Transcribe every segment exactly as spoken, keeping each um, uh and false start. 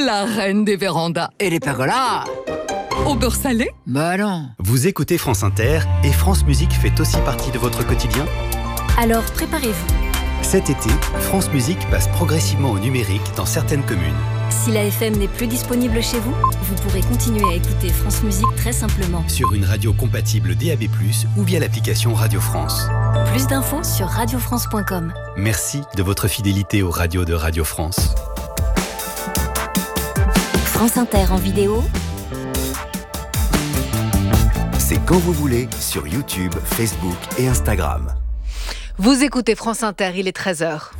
la reine des vérandas. Et les pergolas? Au beurre salé? Bah non. Vous écoutez France Inter et France Musique fait aussi partie de votre quotidien? Alors préparez-vous. Cet été, France Musique passe progressivement au numérique dans certaines communes. Si la F M n'est plus disponible chez vous, vous pourrez continuer à écouter France Musique très simplement. Sur une radio compatible D A B plus, ou via l'application Radio France. Plus d'infos sur radio france point com. Merci de votre fidélité aux radios de Radio France. France Inter en vidéo. C'est quand vous voulez sur YouTube, Facebook et Instagram. Vous écoutez France Inter, il est treize heures.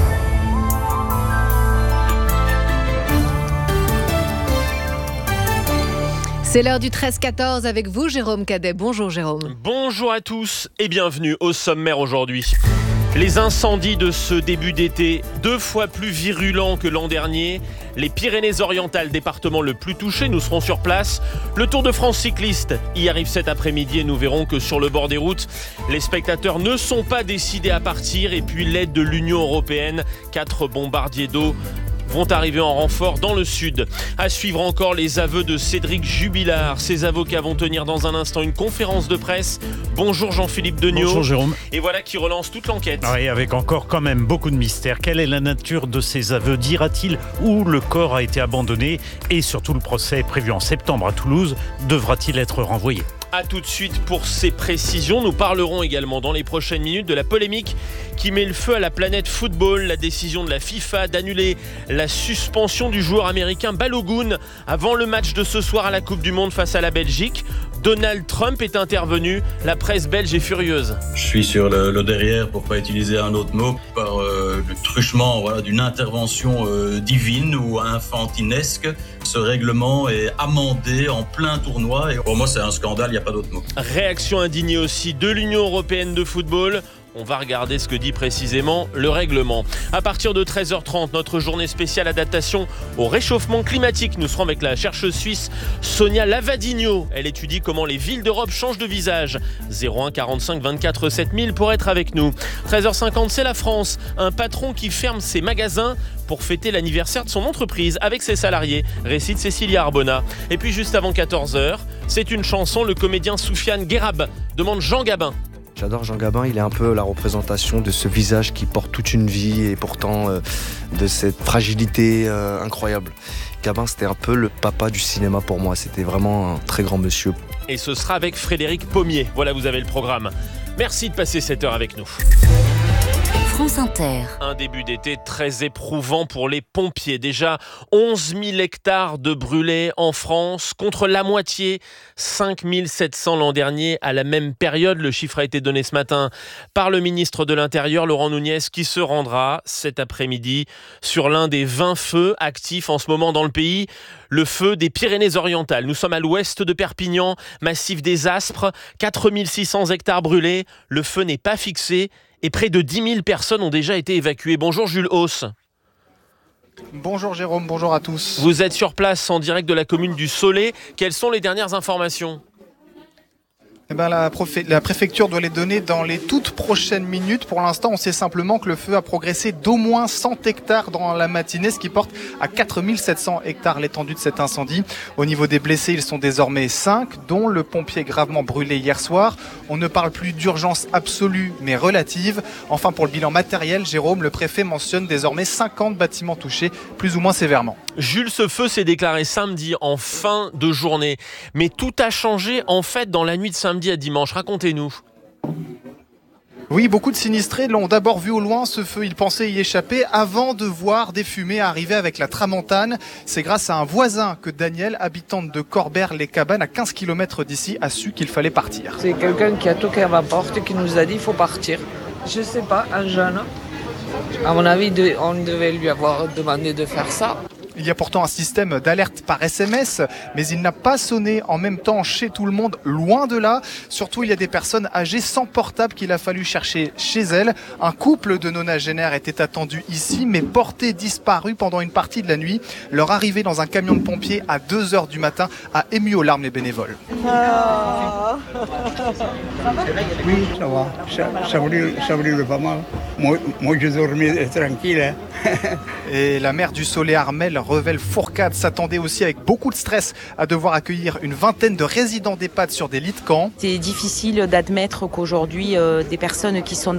C'est l'heure du treize quatorze avec vous, Jérôme Cadet. Bonjour Jérôme. Bonjour à tous et bienvenue au sommaire aujourd'hui. Les incendies de ce début d'été, deux fois plus virulents que l'an dernier. Les Pyrénées-Orientales, département le plus touché, nous serons sur place. Le Tour de France cycliste y arrive cet après-midi et nous verrons que sur le bord des routes, les spectateurs ne sont pas décidés à partir. Et puis l'aide de l'Union européenne, quatre bombardiers d'eau vont arriver en renfort dans le sud. À suivre encore les aveux de Cédric Jubilard. Ses avocats vont tenir dans un instant une conférence de presse. Bonjour Jean-Philippe Degnaud. Bonjour Jérôme. Et voilà qui relance toute l'enquête. Oui, avec encore quand même beaucoup de mystères. Quelle est la nature de ces aveux? Dira-t-il où le corps a été abandonné? Et surtout, le procès prévu en septembre à Toulouse devra-t-il être renvoyé? A tout de suite pour ces précisions. Nous parlerons également dans les prochaines minutes de la polémique qui met le feu à la planète football. La décision de la FIFA d'annuler la suspension du joueur américain Balogun avant le match de ce soir à la Coupe du Monde face à la Belgique. Donald Trump est intervenu. La presse belge est furieuse. Je suis sur le, le derrière, pour ne pas utiliser un autre mot, par euh, le truchement voilà, d'une intervention euh, divine ou infantinesque. Ce règlement est amendé en plein tournoi et pour moi c'est un scandale, il n'y a pas d'autre mot. Réaction indignée aussi de l'Union européenne de football. On va regarder ce que dit précisément le règlement. À partir de treize heures trente, notre journée spéciale adaptation au réchauffement climatique. Nous serons avec la chercheuse suisse Sonia Lavadino. Elle étudie comment les villes d'Europe changent de visage. zéro un quarante-cinq vingt-quatre sept mille pour être avec nous. treize heures cinquante, c'est la France. Un patron qui ferme ses magasins pour fêter l'anniversaire de son entreprise avec ses salariés. Récite Cécilia Arbona. Et puis juste avant quatorze heures, c'est une chanson. Le comédien Soufiane Guerab demande Jean Gabin. J'adore Jean Gabin, il est un peu la représentation de ce visage qui porte toute une vie et pourtant euh, de cette fragilité euh, incroyable. Gabin, c'était un peu le papa du cinéma pour moi, c'était vraiment un très grand monsieur. Et ce sera avec Frédéric Pommier. Voilà, vous avez le programme. Merci de passer cette heure avec nous. France Inter. Un début d'été très éprouvant pour les pompiers. Déjà onze mille hectares de brûlés en France, contre la moitié, cinq mille sept cents l'an dernier à la même période. Le chiffre a été donné ce matin par le ministre de l'Intérieur, Laurent Nunez, qui se rendra cet après-midi sur l'un des vingt feux actifs en ce moment dans le pays. Le feu des Pyrénées-Orientales. Nous sommes à l'ouest de Perpignan, massif des Aspres, quatre mille six cents hectares brûlés. Le feu n'est pas fixé et près de dix mille personnes ont déjà été évacuées. Bonjour Jules Hauss. Bonjour Jérôme, bonjour à tous. Vous êtes sur place en direct de la commune du Soleil. Quelles sont les dernières informations ? Eh ben, la, profé- la préfecture doit les donner dans les toutes prochaines minutes. Pour l'instant, on sait simplement que le feu a progressé d'au moins cent hectares dans la matinée, ce qui porte à quatre mille sept cents hectares l'étendue de cet incendie. Au niveau des blessés, ils sont désormais cinq, dont le pompier gravement brûlé hier soir. On ne parle plus d'urgence absolue, mais relative. Enfin, pour le bilan matériel, Jérôme, le préfet mentionne désormais cinquante bâtiments touchés, plus ou moins sévèrement. Jules, ce feu s'est déclaré samedi en fin de journée. Mais tout a changé en fait dans la nuit de samedi à dimanche. Racontez-nous. Oui, beaucoup de sinistrés l'ont d'abord vu au loin, ce feu. Ils pensaient y échapper avant de voir des fumées arriver avec la tramontane. C'est grâce à un voisin que Daniel, habitante de Corbert-les-Cabanes, à quinze kilomètres d'ici, a su qu'il fallait partir. C'est quelqu'un qui a toqué à ma porte et qui nous a dit qu'il faut partir. Je sais pas, un jeune. À mon avis, on devait lui avoir demandé de faire ça. Il y a pourtant un système d'alerte par S M S, mais il n'a pas sonné en même temps chez tout le monde, loin de là. Surtout, il y a des personnes âgées sans portable qu'il a fallu chercher chez elles. Un couple de nonagénaires était attendu ici, mais porté disparu pendant une partie de la nuit. Leur arrivée dans un camion de pompiers à deux heures du matin a ému aux larmes les bénévoles. Ah. Oui, ça va. Ça, ça brûle, ça brûle pas mal. Moi, moi je dormais tranquille. Hein. Et la maire du Soleil, Armelle Revel Fourcade, s'attendait aussi avec beaucoup de stress à devoir accueillir une vingtaine de résidents d'EHPAD sur des lits de camp. C'est difficile d'admettre qu'aujourd'hui, euh, des personnes qui sont